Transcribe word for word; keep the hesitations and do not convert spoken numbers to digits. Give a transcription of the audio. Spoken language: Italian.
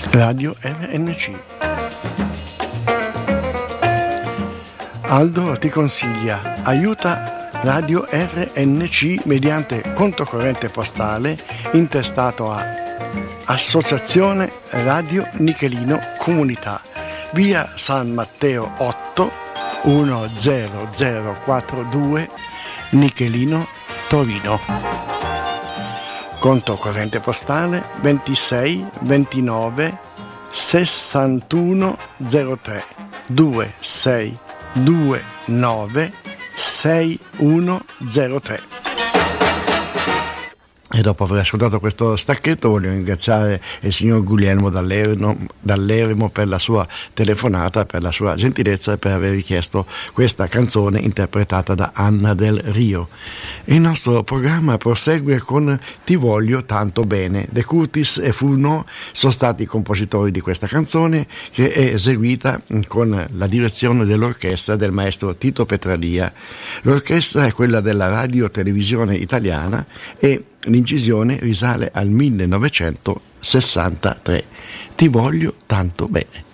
Radio R N C. Aldo ti consiglia: aiuta Radio R N C mediante conto corrente postale intestato a Associazione Radio Nichelino Comunità, via San Matteo otto uno zero zero quattro due, Nichelino, Torino. Conto corrente postale ventisei ventinove sessantuno zero tre due sei due nove sei uno zero tre. E dopo aver ascoltato questo stacchetto voglio ringraziare il signor Guglielmo Dall'Eremo, Dall'Eremo per la sua telefonata, per la sua gentilezza e per aver richiesto questa canzone interpretata da Anna Del Rio. Il nostro programma prosegue con Ti voglio tanto bene. De Curtis e Furneaux sono stati i compositori di questa canzone, che è eseguita con la direzione dell'orchestra del maestro Tito Petralia. L'orchestra è quella della Radio Televisione Italiana e l'incisione risale al millenovecentosessantatré. Ti voglio tanto bene.